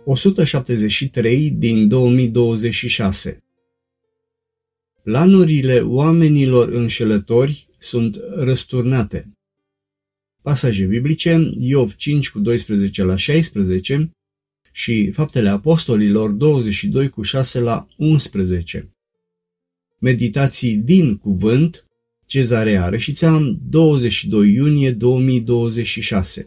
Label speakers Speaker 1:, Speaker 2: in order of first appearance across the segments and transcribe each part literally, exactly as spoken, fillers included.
Speaker 1: o sută șaptezeci și trei din două mii douăzeci și șase. Planurile oamenilor înșelători sunt răsturnate. Pasaje biblice: Iov cinci cu doisprezece la șaisprezece și Faptele Apostolilor douăzeci și doi cu șase la unsprezece. Meditații din Cuvânt, Cezarea Rășița, douăzeci și doi iunie două mii douăzeci și șase.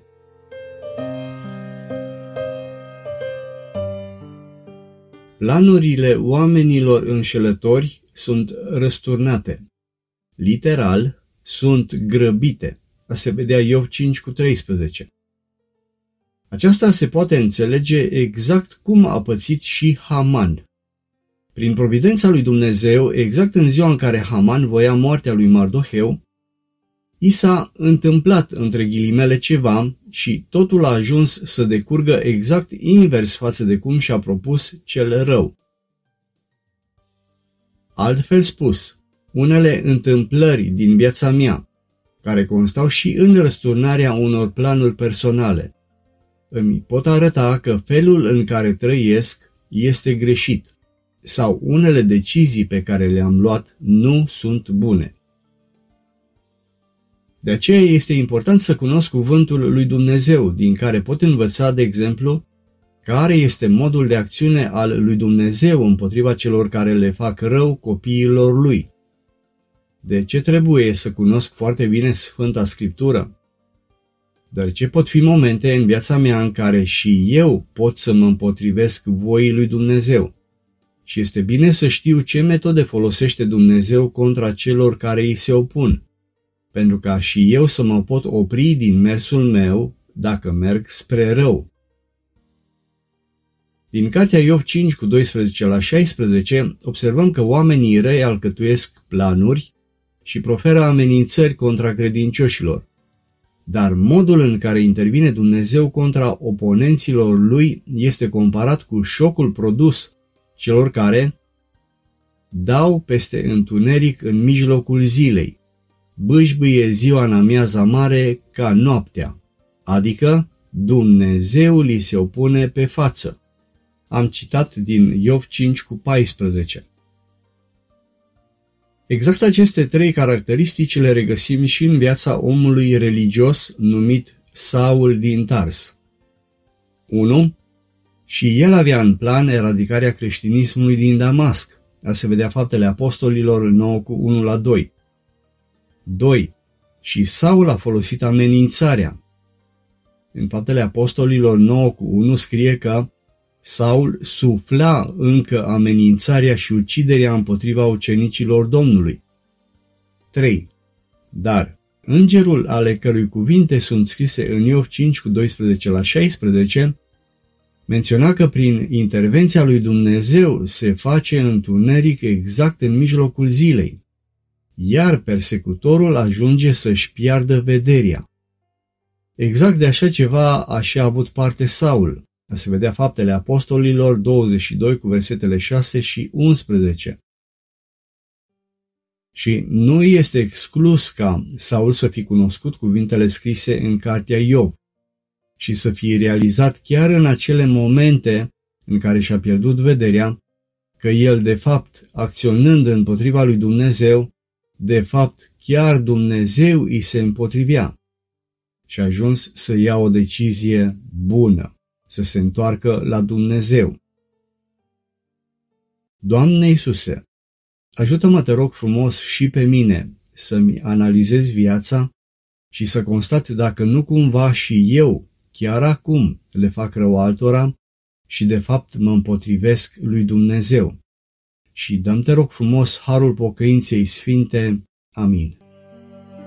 Speaker 1: Planurile oamenilor înșelători sunt răsturnate. Literal, sunt grăbite, a se vedea Iov cinci cu treisprezece. Aceasta se poate înțelege exact cum a pățit și Haman. Prin providența lui Dumnezeu, exact în ziua în care Haman voia moartea lui Mardoheu, i s-a întâmplat între ghilimele ceva și totul a ajuns să decurgă exact invers față de cum și-a propus cel rău. Altfel spus, unele întâmplări din viața mea, care constau și în răsturnarea unor planuri personale, îmi pot arăta că felul în care trăiesc este greșit sau unele decizii pe care le-am luat nu sunt bune. De aceea este important să cunosc cuvântul lui Dumnezeu, din care pot învăța, de exemplu, care este modul de acțiune al lui Dumnezeu împotriva celor care le fac rău copiilor lui. De ce trebuie să cunosc foarte bine Sfânta Scriptură? Deoarece pot fi momente în viața mea în care și eu pot să mă împotrivesc voii lui Dumnezeu. Și este bine să știu ce metode folosește Dumnezeu contra celor care îi se opun, pentru ca și eu să mă pot opri din mersul meu dacă merg spre rău. Din cartea Iov cinci cu doisprezece la șaisprezece observăm că oamenii răi alcătuiesc planuri și proferă amenințări contra credincioșilor. Dar modul în care intervine Dumnezeu contra oponenților lui este comparat cu șocul produs celor care dau peste întuneric în mijlocul zilei, bâșbâie ziua în amiaza mare ca noaptea, adică Dumnezeu li se opune pe față. Am citat din Iov cinci cu paisprezece. Exact aceste trei caracteristici le regăsim și în viața omului religios numit Saul din Tars. unu. Și el avea în plan eradicarea creștinismului din Damasc, a se vedea Faptele Apostolilor nouă cu unu la doi. doi. Și Saul a folosit amenințarea. În Faptele Apostolilor nouă cu unu scrie că Saul sufla încă amenințarea și uciderea împotriva ucenicilor Domnului. trei. Dar îngerul ale cărui cuvinte sunt scrise în Iov cinci cu doisprezece la șaisprezece menționa că prin intervenția lui Dumnezeu se face întuneric exact în mijlocul zilei, iar persecutorul ajunge să-și piardă vederea. Exact de așa ceva a și avut parte Saul, a se vedea Faptele Apostolilor douăzeci și doi cu versetele șase și unsprezece. Și nu este exclus ca Saul să fi cunoscut cuvintele scrise în cartea Iov și să fie realizat chiar în acele momente în care și-a pierdut vederea, că el, de fapt, acționând împotriva lui Dumnezeu, de fapt, chiar Dumnezeu îi se împotrivea și a ajuns să ia o decizie bună, să se întoarcă la Dumnezeu. Doamne Iisuse, ajută-mă, te rog frumos, și pe mine să-mi analizez viața și să constat dacă nu cumva și eu, chiar acum, le fac rău altora și de fapt mă împotrivesc lui Dumnezeu. Și dă-mi, te rog frumos, harul pocăinței sfinte. Amin.